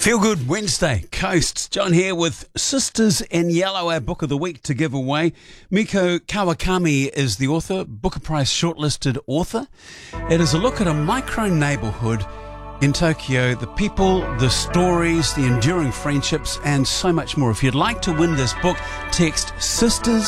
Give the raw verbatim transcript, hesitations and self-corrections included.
Feel Good Wednesday, Coasts. John here with Sisters in Yellow, our book of the week to give away. Miko Kawakami is the author, Booker Prize shortlisted author. It is a look at a micro neighbourhood in Tokyo, the people, the stories, the enduring friendships, and so much more. If you'd like to win this book, text Sisters